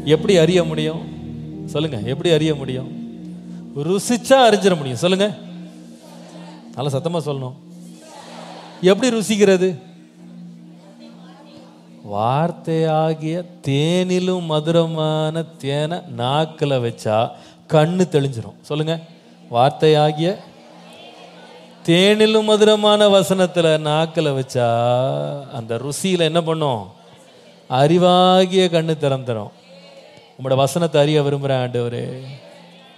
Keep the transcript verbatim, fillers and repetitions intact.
எப்படி அறிய முடியும் சொல்லுங்க? எப்படி அறிய முடியும்? ருசிச்சா அறிஞ்சிட முடியும். சொல்லுங்க, நல்ல சத்தமா சொல்லணும். எப்படி ருசிக்கிறது? வார்த்தையாகிய தேனிலும் மதுரமான தேனை நாக்கில் வச்சா கண்ணு தெளிஞ்சிரும். சொல்லுங்க, வார்த்தையாகிய தேனிலும் மதுரமான வசனத்துல நாக்கில் வச்சா அந்த ருசியில என்ன பண்ணும்? அறிவாகிய கண்ணு திறந்துரும். உங்களோட வசனத்தை அறிய விரும்புகிறேன் ஆண்டவரே.